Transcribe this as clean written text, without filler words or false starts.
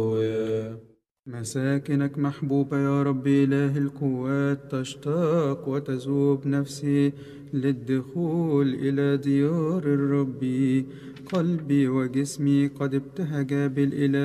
مساكنك محبوبة يا رب إله القوات، تشتاق وتذوب نفسي للدخول إلى ديار الرب. قلبي وجسمي قد ابتهجا بالإله